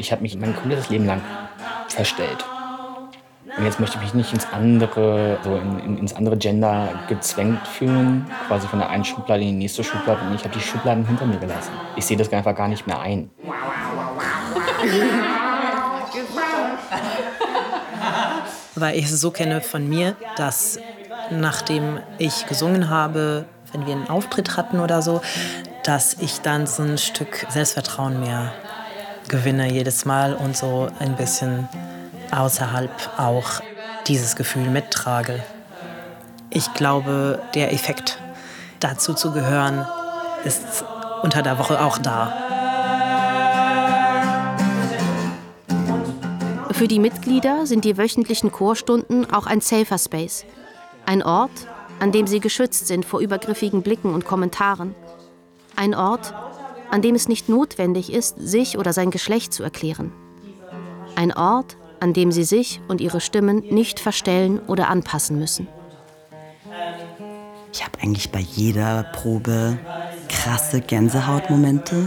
Ich habe mich mein komplettes Leben lang verstellt. Und jetzt möchte ich mich nicht ins andere, ins andere Gender gezwängt fühlen, quasi von der einen Schublade in die nächste Schublade. Und ich habe die Schubladen hinter mir gelassen. Ich sehe das einfach gar nicht mehr ein. Weil ich es so kenne von mir, dass nachdem ich gesungen habe, wenn wir einen Auftritt hatten oder so, dass ich dann so ein Stück Selbstvertrauen mehr gewinne jedes Mal und so ein bisschen außerhalb auch dieses Gefühl mittrage. Ich glaube, der Effekt, dazu zu gehören, ist unter der Woche auch da. Für die Mitglieder sind die wöchentlichen Chorstunden auch ein Safer Space. Ein Ort, an dem sie geschützt sind vor übergriffigen Blicken und Kommentaren. Ein Ort, an dem es nicht notwendig ist, sich oder sein Geschlecht zu erklären. Ein Ort, an dem sie sich und ihre Stimmen nicht verstellen oder anpassen müssen. Ich habe eigentlich bei jeder Probe krasse Gänsehautmomente,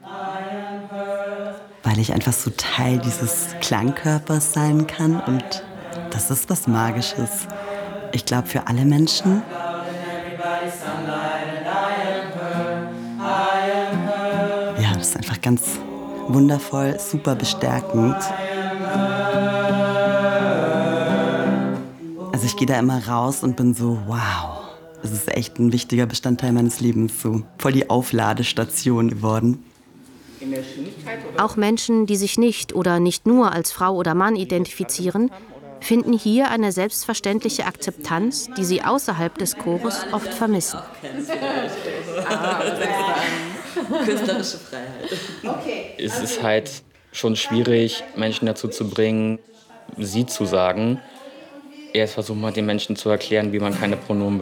weil ich einfach so Teil dieses Klangkörpers sein kann und das ist was Magisches. Ich glaube, für alle Menschen. Ja, das ist einfach ganz wundervoll, super bestärkend. Also ich gehe da immer raus und bin so, wow, das ist echt ein wichtiger Bestandteil meines Lebens, so voll die Aufladestation geworden. Auch Menschen, die sich nicht oder nicht nur als Frau oder Mann identifizieren, finden hier eine selbstverständliche Akzeptanz, die sie außerhalb des Chores oft vermissen. Künstlerische Freiheit. Es ist halt schon schwierig, Menschen dazu zu bringen, sie zu sagen. Erst versucht man den Menschen zu erklären, wie man keine Pronomen